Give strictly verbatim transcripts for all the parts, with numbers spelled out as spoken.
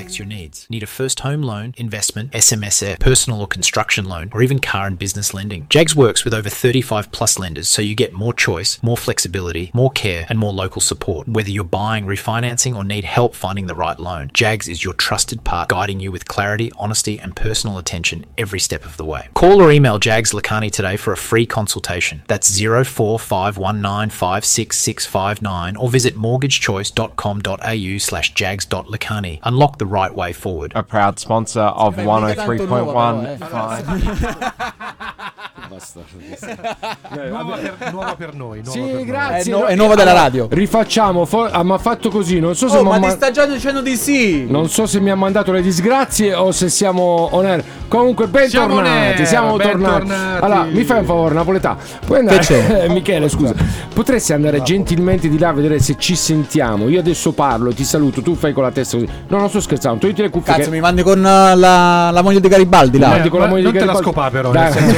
reflects your needs. Need a first home loan, investment, S M S F, personal or construction loan, or even car and business lending? Jags works with over thirty-five plus lenders, so you get more choice, more flexibility, more care, and more local support. Whether you're buying, refinancing, or need help finding the right loan, Jags is your trusted partner, guiding you with clarity, honesty, and personal attention every step of the way. Call or email Jags Lakhani today for a free consultation. That's zero four five one nine five six six five nine or visit mortgagechoice.com.au slash jags.lakhani. Unlock the right way forward. A proud sponsor of one oh three point one. Nuova per, nuova per noi. Nuova sì, per noi. grazie. È, no, è nuova della radio. Rifacciamo. For- ah, ma ha fatto così. Non so se Oh, ma ma- ti sta già dicendo di sì. Non so se mi ha mandato le disgrazie o se siamo on air. Comunque, bentornati. Siamo, air, siamo ben tornati. tornati. Allora, mi fai un favore, napoletano. Puoi andare, Michele, scusa. Potresti andare gentilmente di là a vedere se ci sentiamo. Io adesso parlo e ti saluto. Tu fai con la testa così. No, non sto scherzando. Togliti le cuffie. Cazzo, che... mi mandi con uh, la, la moglie di Garibaldi là. Mi mandi con la Ma moglie non di te la Garibaldi. scopà però, Dai. nel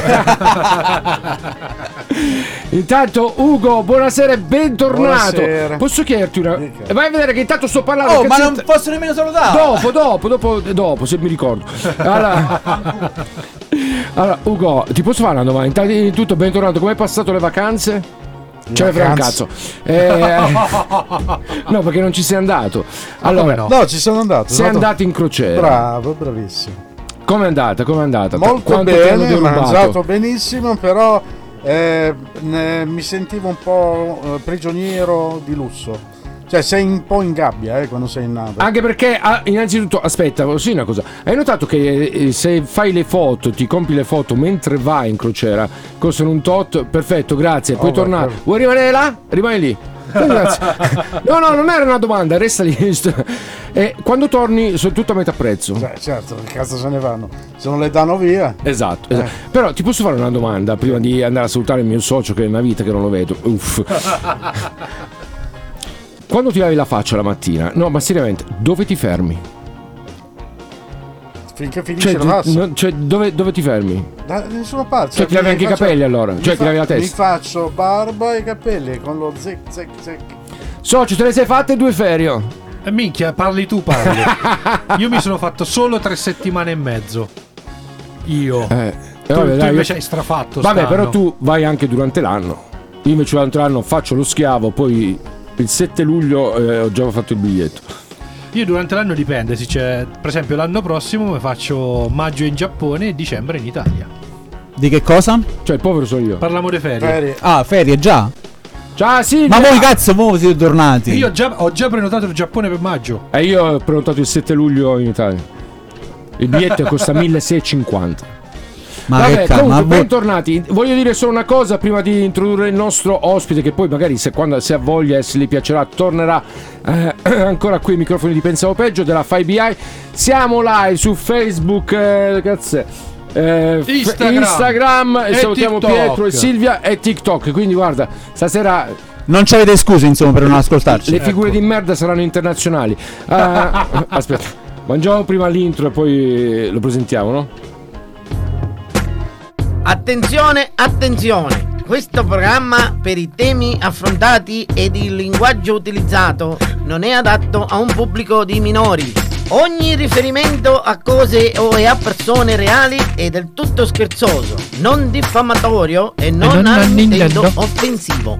Intanto Ugo, buonasera e bentornato. Buonasera. Posso chiederti una... Vai a vedere che intanto sto parlando. Oh, ma cazzetta- non posso nemmeno salutare. Dopo, dopo, dopo, dopo, se mi ricordo. Allora, allora Ugo, ti posso fare una domanda? Intanto di tutto, bentornato. Come hai passato le vacanze? Ce ne frega un cazzo. Eh, no, perché non ci sei andato. Allora, no? No, ci sono andato. sei sono andato- andato in crociera. Bravo, bravissimo. Com'è andata? Com'è andata? Molto Quanto ti hanno bene, derubato? mangiato benissimo, però eh, ne- mi sentivo un po' eh, prigioniero di lusso. Cioè sei un po' in gabbia eh, quando sei in nave. Anche perché, ah, innanzitutto, aspetta, voglio dire una cosa. Hai notato che eh, se fai le foto, ti compi le foto mentre vai in crociera, costano un tot? Perfetto, grazie. Puoi Oh, tornare. beh, Vuoi rimanere là? Rimani lì. Eh, grazie. No, no, non era una domanda, resta lì. E quando torni, sono tutto a metà prezzo. Cioè, certo, che cazzo se ne vanno? Se non le danno via. Esatto, esatto. Però ti posso fare una domanda prima di andare a salutare il mio socio che è una vita che non lo vedo. Uff. Quando ti lavi la faccia la mattina, no, ma seriamente, dove ti fermi? Finché finisce Cioè, la passa. no, cioè dove, dove ti fermi? Da nessuna parte. Cioè, ti lavi mi anche i faccio- capelli, allora? mi Cioè, ti fa- lavi la testa? Mi faccio barba e capelli con lo zec zec zec. Socio, te le sei fatte due ferio? Eh, minchia, parli tu, parli. Io mi sono fatto solo tre settimane e mezzo. Io. Eh, tu, vabbè, tu dai, invece io- hai strafatto. Vabbè, st'anno. però tu vai anche durante l'anno. Io invece durante l'anno faccio lo schiavo, poi il sette luglio eh, ho già fatto il biglietto. Io durante l'anno dipende. Sì, cioè, per esempio, l'anno prossimo mi faccio maggio in Giappone e dicembre in Italia. Di che cosa? Cioè, il povero sono io. Parliamo di ferie. Ferie. Ah, ferie già. Ciao Silvia! Ma voi cazzo, mo siete tornati. Io già, ho già prenotato il Giappone per maggio. E io ho prenotato il sette luglio in Italia. Il biglietto costa milleseicentoscinquanta. Ma Vabbè, che cazzo, comunque, ma voi- bentornati. Voglio dire solo una cosa prima di introdurre il nostro ospite, che poi magari se, quando, se ha voglia e se gli piacerà tornerà eh, ancora qui ai microfoni di Pensavo Peggio della F I B I. Siamo live su Facebook, eh, cazzo, eh, f- Instagram. Instagram e E salutiamo TikTok. Pietro e Silvia e TikTok. Quindi guarda, stasera Non c'avete scuse, insomma, per non ascoltarci. le figure di merda saranno internazionali. Ah, aspetta, mangiamo prima l'intro e poi lo presentiamo, no? Attenzione, attenzione! Questo programma, per i temi affrontati ed il linguaggio utilizzato, non è adatto a un pubblico di minori. Ogni riferimento a cose o a persone reali è del tutto scherzoso, non diffamatorio e non, non al Nintendo. intento offensivo.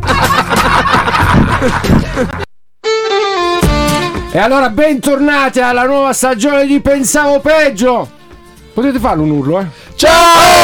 E allora bentornati alla nuova stagione di Pensavo Peggio. Potete farlo un urlo, eh? Ciao!